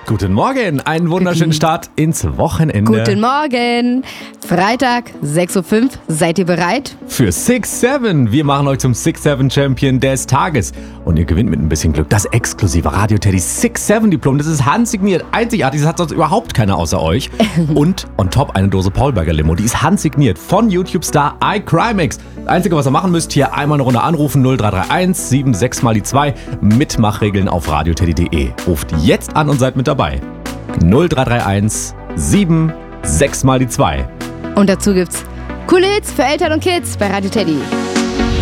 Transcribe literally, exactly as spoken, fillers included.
Guten Morgen, einen wunderschönen Start ins Wochenende. Guten Morgen, Freitag, sechs Uhr fünf, seid ihr bereit? Für six seven. Wir machen euch zum six seven Champion des Tages. Und ihr gewinnt mit ein bisschen Glück das exklusive Radio Teddy six seven Diplom. Das ist handsigniert, einzigartig, das hat sonst überhaupt keiner außer euch. Und on top eine Dose Paulberger Limo, die ist handsigniert von YouTube-Star iCrimex. Das Einzige, was ihr machen müsst, hier einmal eine Runde anrufen, null drei drei eins sieben sechs mal die zwei. Mitmachregeln auf radioteddy punkt de. Ruft jetzt an und seid mit dabei. null drei drei eins sieben sechs mal die zwei. Und dazu gibt's coole Hits für Eltern und Kids bei Radio Teddy.